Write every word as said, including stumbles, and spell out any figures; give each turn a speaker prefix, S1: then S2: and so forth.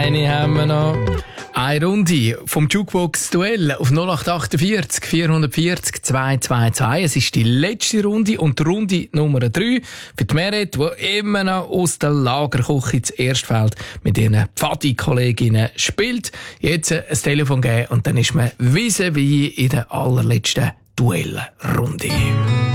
S1: Eine haben wir noch. Eine Runde vom Jukebox-Duell auf null acht achtundvierzig vierhundertvierzig zweihundertzweiundzwanzig. Es ist die letzte Runde und die Runde Nummer drei für die Meret, die immer noch aus der Lagerküche ins Erstfeld mit ihren Pfadi-Kolleginnen spielt. Jetzt ein Telefon geben und dann ist man vis-à-vis in der allerletzten Duellrunde.